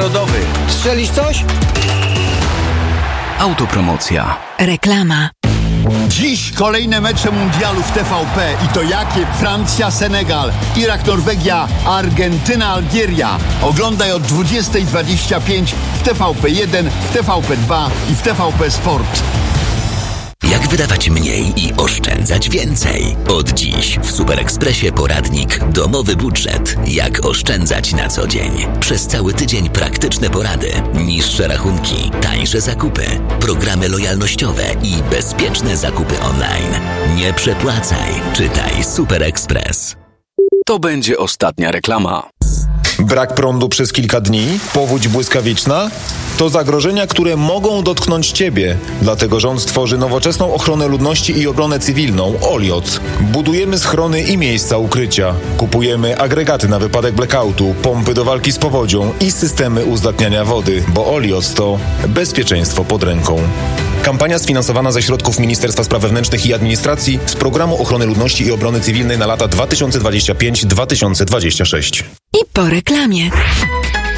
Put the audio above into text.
narodowy. Strzelisz coś? Autopromocja. Reklama. Dziś kolejne mecze mundialu w TVP i to jakie? Francja, Senegal, Irak, Norwegia, Argentyna, Algieria. Oglądaj od 20:25 w TVP1, w TVP2 i w TVP Sport. Jak wydawać mniej i oszczędzać więcej? Od dziś w Super Expressie poradnik Domowy budżet. Jak oszczędzać na co dzień? Przez cały tydzień praktyczne porady, niższe rachunki, tańsze zakupy, programy lojalnościowe i bezpieczne zakupy online. Nie przepłacaj. Czytaj Super Express. To będzie ostatnia reklama. Brak prądu przez kilka dni? Powódź błyskawiczna? To zagrożenia, które mogą dotknąć Ciebie. Dlatego rząd stworzy nowoczesną ochronę ludności i obronę cywilną OLIOC. Budujemy schrony i miejsca ukrycia. Kupujemy agregaty na wypadek blackoutu, pompy do walki z powodzią i systemy uzdatniania wody, bo OLIOC to bezpieczeństwo pod ręką. Kampania sfinansowana ze środków Ministerstwa Spraw Wewnętrznych i Administracji z Programu Ochrony Ludności i Obrony Cywilnej na lata 2025-2026. I po reklamie.